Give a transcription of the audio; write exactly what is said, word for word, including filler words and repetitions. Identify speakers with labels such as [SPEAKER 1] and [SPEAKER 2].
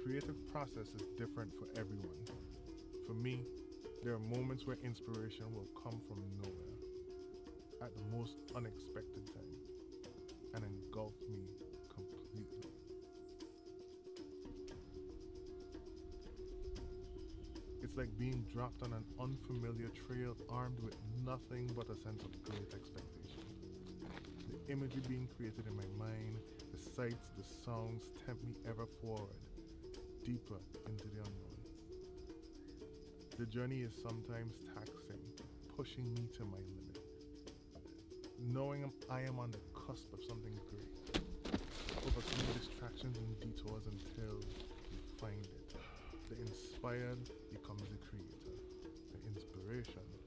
[SPEAKER 1] creative process is different for everyone. For me, there are moments where inspiration will come from nowhere, at the most unexpected time, and engulf me completely. It's like being dropped on an unfamiliar trail armed with nothing but a sense of great expectation. The imagery being created in my mind, the sights, the sounds tempt me ever forward, deeper into the unknown. The journey is sometimes taxing, pushing me to my limit. Knowing I am on the cusp of something great, overcoming distractions and detours until you find it. The inspired becomes the creator. The inspiration